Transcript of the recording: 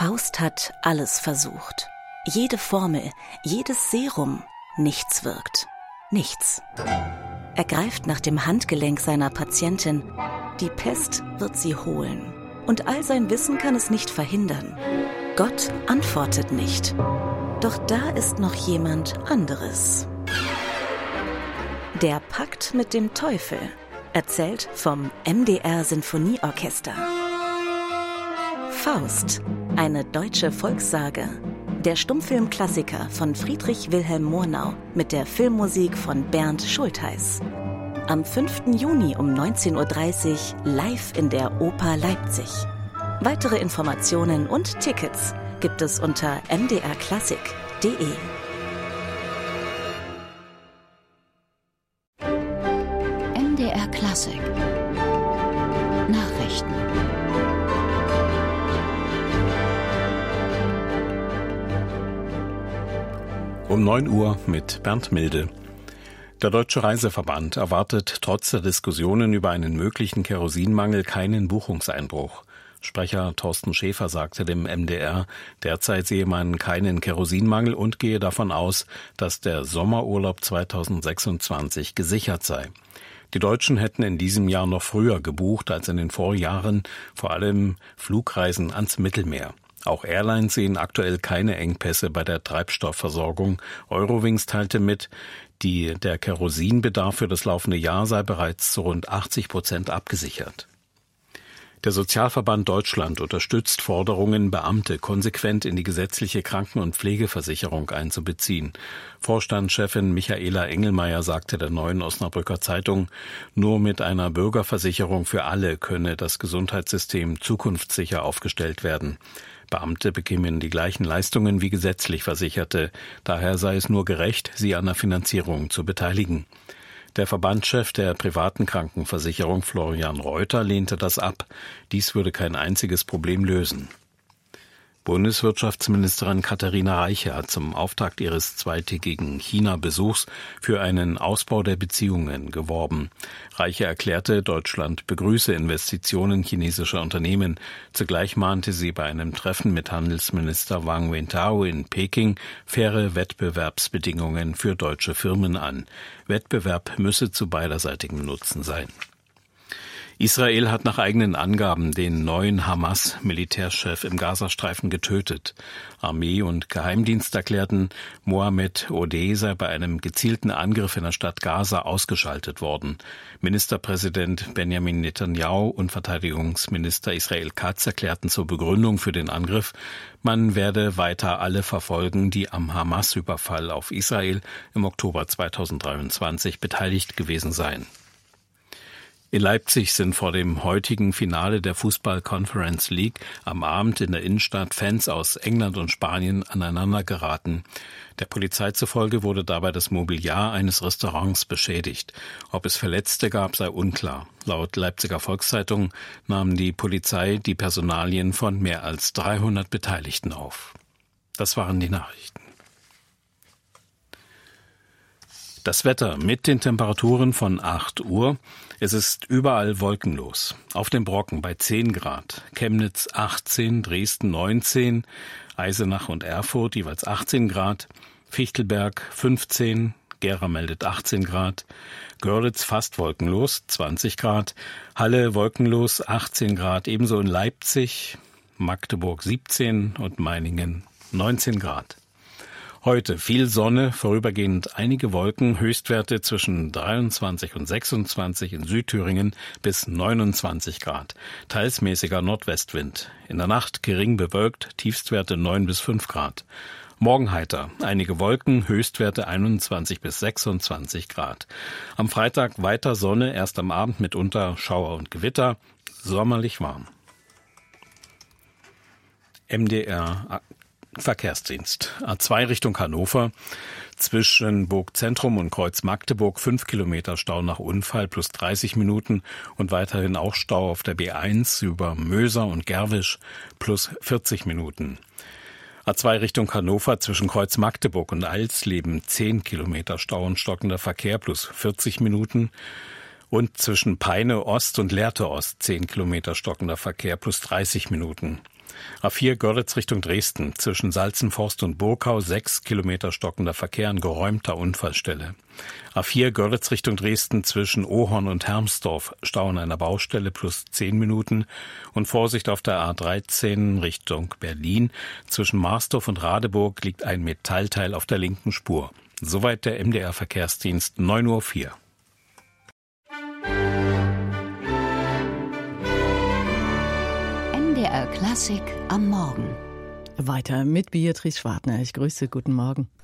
Faust hat alles versucht. Jede Formel, jedes Serum, nichts wirkt. Nichts. Er greift nach dem Handgelenk seiner Patientin. Die Pest wird sie holen. Und all sein Wissen kann es nicht verhindern. Gott antwortet nicht. Doch da ist noch jemand anderes. Der Pakt mit dem Teufel. Erzählt vom MDR Sinfonieorchester. Faust, eine deutsche Volkssage. Der Stummfilmklassiker von Friedrich Wilhelm Murnau mit der Filmmusik von Bernd Schultheiß. Am 5. Juni um 19:30 Uhr live in der Oper Leipzig. Weitere Informationen und Tickets gibt es unter mdrklassik.de. MDR Klassik Nachrichten. Um 9 Uhr mit Bernd Milde. Der Deutsche Reiseverband erwartet trotz der Diskussionen über einen möglichen Kerosinmangel keinen Buchungseinbruch. Sprecher Thorsten Schäfer sagte dem MDR, derzeit sehe man keinen Kerosinmangel und gehe davon aus, dass der Sommerurlaub 2026 gesichert sei. Die Deutschen hätten in diesem Jahr noch früher gebucht als in den Vorjahren, vor allem Flugreisen ans Mittelmeer. Auch Airlines sehen aktuell keine Engpässe bei der Treibstoffversorgung. Eurowings teilte mit, der Kerosinbedarf für das laufende Jahr sei bereits zu rund 80% abgesichert. Der Sozialverband Deutschland unterstützt Forderungen, Beamte konsequent in die gesetzliche Kranken- und Pflegeversicherung einzubeziehen. Vorstandschefin Michaela Engelmeier sagte der Neuen Osnabrücker Zeitung, nur mit einer Bürgerversicherung für alle könne das Gesundheitssystem zukunftssicher aufgestellt werden. Beamte bekämen die gleichen Leistungen wie gesetzlich Versicherte. Daher sei es nur gerecht, sie an der Finanzierung zu beteiligen. Der Verbandschef der privaten Krankenversicherung Florian Reuter lehnte das ab. Dies würde kein einziges Problem lösen. Bundeswirtschaftsministerin Katharina Reiche hat zum Auftakt ihres zweitägigen China-Besuchs für einen Ausbau der Beziehungen geworben. Reiche erklärte, Deutschland begrüße Investitionen chinesischer Unternehmen. Zugleich mahnte sie bei einem Treffen mit Handelsminister Wang Wentao in Peking faire Wettbewerbsbedingungen für deutsche Firmen an. Wettbewerb müsse zu beiderseitigem Nutzen sein. Israel hat nach eigenen Angaben den neuen Hamas-Militärchef im Gazastreifen getötet. Armee und Geheimdienst erklärten, Mohammed Odeh sei bei einem gezielten Angriff in der Stadt Gaza ausgeschaltet worden. Ministerpräsident Benjamin Netanyahu und Verteidigungsminister Israel Katz erklärten zur Begründung für den Angriff, man werde weiter alle verfolgen, die am Hamas-Überfall auf Israel im Oktober 2023 beteiligt gewesen seien. In Leipzig sind vor dem heutigen Finale der Fußball-Conference League am Abend in der Innenstadt Fans aus England und Spanien aneinander geraten. Der Polizei zufolge wurde dabei das Mobiliar eines Restaurants beschädigt. Ob es Verletzte gab, sei unklar. Laut Leipziger Volkszeitung nahm die Polizei die Personalien von mehr als 300 Beteiligten auf. Das waren die Nachrichten. Das Wetter mit den Temperaturen von 8 Uhr. Es ist überall wolkenlos. Auf dem Brocken bei 10 Grad, Chemnitz 18, Dresden 19, Eisenach und Erfurt jeweils 18 Grad, Fichtelberg 15, Gera meldet 18 Grad, Görlitz fast wolkenlos 20 Grad, Halle wolkenlos 18 Grad, ebenso in Leipzig, Magdeburg 17 und Meiningen 19 Grad. Heute viel Sonne, vorübergehend einige Wolken, Höchstwerte zwischen 23 und 26 in Südthüringen bis 29 Grad. Teils mäßiger Nordwestwind. In der Nacht gering bewölkt, Tiefstwerte 9 bis 5 Grad. Morgen heiter, einige Wolken, Höchstwerte 21 bis 26 Grad. Am Freitag weiter Sonne, erst am Abend mitunter Schauer und Gewitter, sommerlich warm. MDR Verkehrsdienst. A2 Richtung Hannover. Zwischen Burgzentrum und Kreuz Magdeburg 5 Kilometer Stau nach Unfall plus 30 Minuten und weiterhin auch Stau auf der B1 über Möser und Gerwisch plus 40 Minuten. A2 Richtung Hannover zwischen Kreuz Magdeburg und Alsleben 10 Kilometer Stau und stockender Verkehr plus 40 Minuten. Und zwischen Peine Ost und Lehrte Ost 10 Kilometer stockender Verkehr plus 30 Minuten. A4 Görlitz Richtung Dresden, zwischen Salzenforst und Burkau 6 Kilometer stockender Verkehr an geräumter Unfallstelle. A4 Görlitz Richtung Dresden, zwischen Ohorn und Hermsdorf, Stau an einer Baustelle plus 10 Minuten. Und Vorsicht auf der A13 Richtung Berlin, zwischen Marsdorf und Radeburg liegt ein Metallteil auf der linken Spur. Soweit der MDR-Verkehrsdienst, 9:04 Uhr. MDR Klassik am Morgen. Weiter mit Beatrice Schwartner. Ich grüße, guten Morgen.